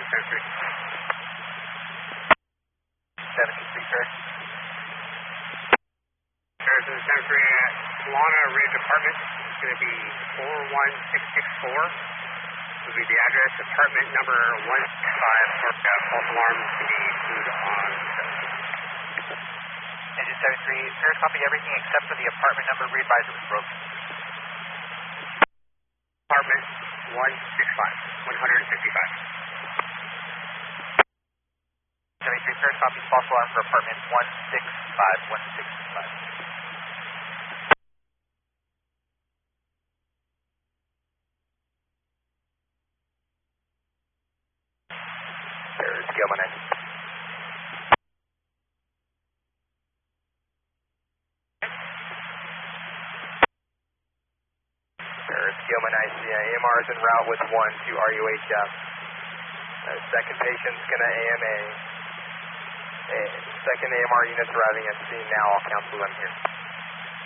73. 73, sir. Harrison 73 at Solana Ridge Apartments. It's going to be 41664. Will be the address, apartment number 165. False alarm to be included on Engine 73, sir, copy everything except for the apartment number. Be advised it was broken. apartment 165. 73, sir, copy false alarm for apartment 165. There's Gilman. There's Gilman ICA. AMR is en route with 1 to RUHF. Second patient's going to AMA. Second AMR unit's arriving at scene now. I'll cancel them here.